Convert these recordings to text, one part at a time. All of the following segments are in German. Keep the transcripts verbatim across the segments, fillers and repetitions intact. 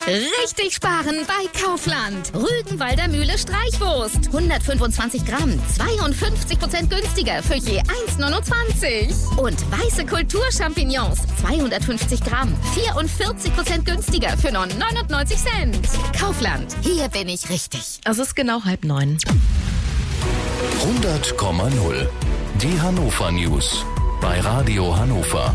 Richtig sparen bei Kaufland. Rügenwalder Mühle Streichwurst. hundertfünfundzwanzig Gramm, zweiundfünfzig Prozent günstiger für je eins Komma neunundzwanzig. Und weiße Kulturchampignons, zweihundertfünfzig Gramm, vierundvierzig Prozent günstiger für nur neunundneunzig Cent. Kaufland, hier bin ich richtig. Es ist genau halb neun. hundert Komma null. Die Hannover News bei Radio Hannover.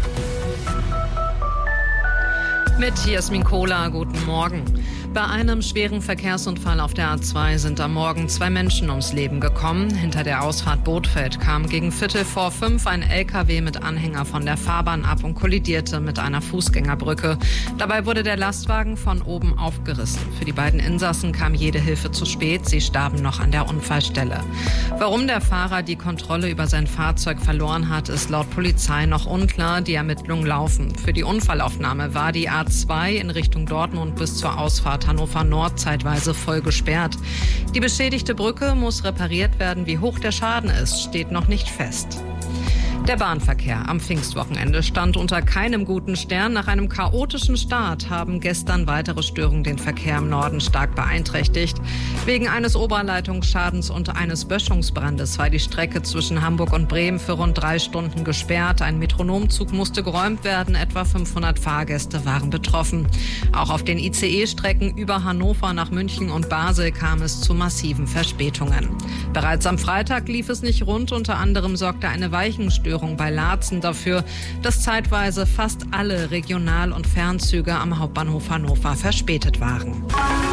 Mit Jasmin Kohler, guten Morgen. Bei einem schweren Verkehrsunfall auf der A zwei sind am Morgen zwei Menschen ums Leben gekommen. Hinter der Ausfahrt Bothfeld kam gegen Viertel vor fünf ein L K W mit Anhänger von der Fahrbahn ab und kollidierte mit einer Fußgängerbrücke. Dabei wurde der Lastwagen von oben aufgerissen. Für die beiden Insassen kam jede Hilfe zu spät. Sie starben noch an der Unfallstelle. Warum der Fahrer die Kontrolle über sein Fahrzeug verloren hat, ist laut Polizei noch unklar. Die Ermittlungen laufen. Für die Unfallaufnahme war die A zwei in Richtung Dortmund bis zur Ausfahrt Hannover Nord zeitweise voll gesperrt. Die beschädigte Brücke muss repariert werden. Wie hoch der Schaden ist, steht noch nicht fest. Der Bahnverkehr am Pfingstwochenende stand unter keinem guten Stern. Nach einem chaotischen Start haben gestern weitere Störungen den Verkehr im Norden stark beeinträchtigt. Wegen eines Oberleitungsschadens und eines Böschungsbrandes war die Strecke zwischen Hamburg und Bremen für rund drei Stunden gesperrt. Ein Metronomzug musste geräumt werden. Etwa fünfhundert Fahrgäste waren betroffen. Auch auf den I C E-Strecken über Hannover nach München und Basel kam es zu massiven Verspätungen. Bereits am Freitag lief es nicht rund. Unter anderem sorgte eine Weichenstörung bei Laatzen dafür, dass zeitweise fast alle Regional- und Fernzüge am Hauptbahnhof Hannover verspätet waren.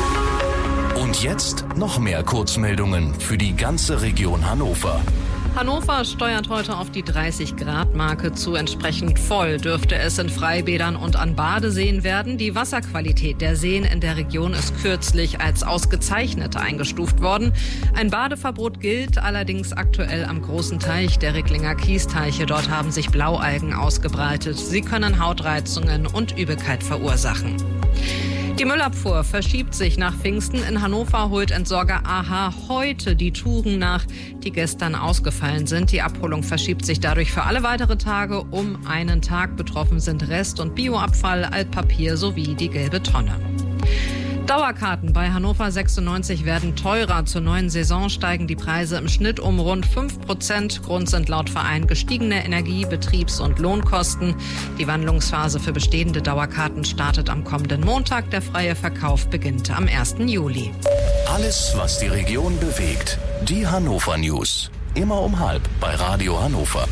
Und jetzt noch mehr Kurzmeldungen für die ganze Region Hannover. Hannover steuert heute auf die dreißig Grad Marke zu. Entsprechend voll dürfte es in Freibädern und an Badeseen werden. Die Wasserqualität der Seen in der Region ist kürzlich als ausgezeichnet eingestuft worden. Ein Badeverbot gilt allerdings aktuell am großen Teich der Ricklinger Kiesteiche. Dort haben sich Blaualgen ausgebreitet. Sie können Hautreizungen und Übelkeit verursachen. Die Müllabfuhr verschiebt sich nach Pfingsten. In Hannover holt Entsorger A H heute die Touren nach, die gestern ausgefallen sind. Die Abholung verschiebt sich dadurch für alle weitere Tage um einen Tag. Betroffen sind Rest- und Bioabfall, Altpapier sowie die gelbe Tonne. Dauerkarten bei Hannover sechsundneunzig werden teurer. Zur neuen Saison steigen die Preise im Schnitt um rund fünf Prozent. Grund sind laut Verein gestiegene Energie-, Betriebs- und Lohnkosten. Die Wandlungsphase für bestehende Dauerkarten startet am kommenden Montag. Der freie Verkauf beginnt am ersten Juli. Alles, was die Region bewegt. Die Hannover News. Immer um halb bei Radio Hannover.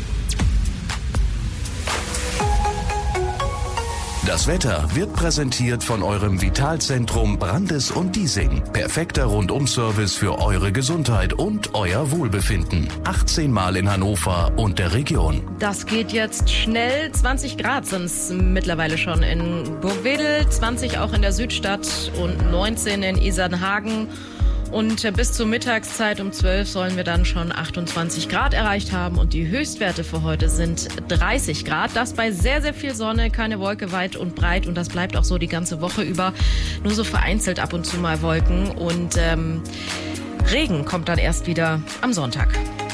Das Wetter wird präsentiert von eurem Vitalzentrum Brandes und Diesing. Perfekter Rundum-Service für eure Gesundheit und euer Wohlbefinden. achtzehn Mal in Hannover und der Region. Das geht jetzt schnell. zwanzig Grad sind es mittlerweile schon in Burgwedel, zwanzig auch in der Südstadt und neunzehn in Isernhagen. Und bis zur Mittagszeit um zwölf sollen wir dann schon achtundzwanzig Grad erreicht haben. Und die Höchstwerte für heute sind dreißig Grad. Das bei sehr, sehr viel Sonne, keine Wolke weit und breit. Und das bleibt auch so die ganze Woche über. Nur so vereinzelt ab und zu mal Wolken. Und ähm, Regen kommt dann erst wieder am Sonntag.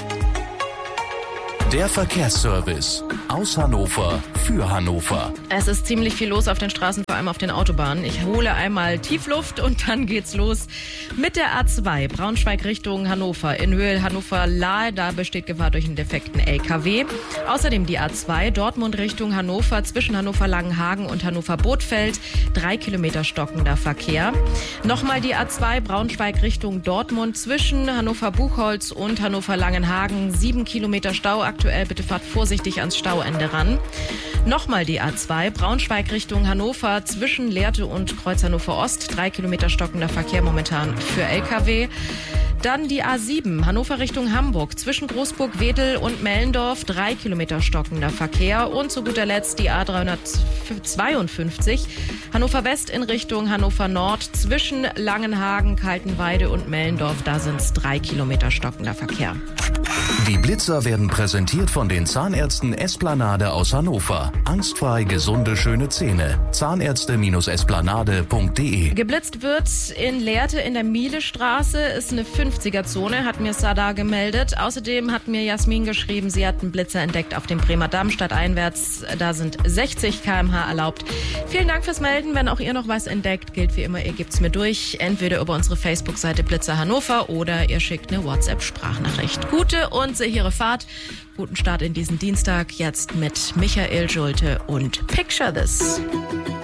Der Verkehrsservice aus Hannover für Hannover. Es ist ziemlich viel los auf den Straßen, vor allem auf den Autobahnen. Ich hole einmal Tiefluft und dann geht's los mit der A zwei. Braunschweig Richtung Hannover. In Höhe Hannover-Lahe, da besteht Gefahr durch einen defekten L K W. Außerdem die A zwei Dortmund Richtung Hannover zwischen Hannover-Langenhagen und Hannover-Bothfeld. Drei Kilometer stockender Verkehr. Nochmal die A zwei Braunschweig Richtung Dortmund zwischen Hannover-Buchholz und Hannover-Langenhagen. Sieben Kilometer Stau aktuell. Bitte fahrt vorsichtig ans Stauende ran. Nochmal die A zwei, Braunschweig Richtung Hannover zwischen Lehrte und Kreuz Hannover Ost. Drei Kilometer stockender Verkehr momentan für L K W. Dann die A sieben, Hannover Richtung Hamburg zwischen Großburg-Wedel und Mellendorf. Drei Kilometer stockender Verkehr. Und zu guter Letzt die A dreihundertzweiundfünfzig, Hannover West in Richtung Hannover Nord zwischen Langenhagen, Kaltenweide und Mellendorf. Da sind es drei Kilometer stockender Verkehr. Die Blitzer werden präsentiert von den Zahnärzten Esplanade aus Hannover. Angstfrei gesunde, schöne Zähne. Zahnärzte Esplanade punkt de. Geblitzt wird in Lehrte in der Mielestraße, ist eine fünfziger-Zone, hat mir Sada gemeldet. Außerdem hat mir Jasmin geschrieben, sie hat einen Blitzer entdeckt auf dem Bremer Damm stadteinwärts. Da sind sechzig Kilometer pro Stunde erlaubt. Vielen Dank fürs Melden. Wenn auch ihr noch was entdeckt, gilt wie immer, ihr gebt's mir durch. Entweder über unsere Facebook-Seite Blitzer Hannover oder ihr schickt eine WhatsApp-Sprachnachricht. Gute und sichere Fahrt. Guten Start in diesen Dienstag. Jetzt mit Michael Schulte und Picture This.